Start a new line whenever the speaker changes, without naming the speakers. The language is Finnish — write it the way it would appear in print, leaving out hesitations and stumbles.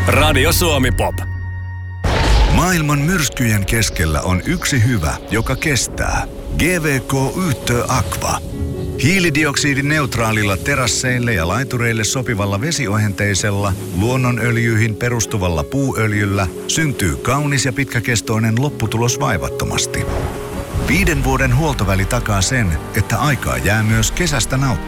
Radio Suomi Pop.
Maailman myrskyjen keskellä on yksi hyvä, joka kestää. GVK Yhtö Aqua. Hiilidioksidineutraalilla terasseille ja laitureille sopivalla vesiohenteisella, luonnonöljyihin perustuvalla puuöljyllä syntyy kaunis ja pitkäkestoinen lopputulos vaivattomasti. 5 vuoden huoltoväli takaa sen, että aikaa jää myös kesästä nauttimaan.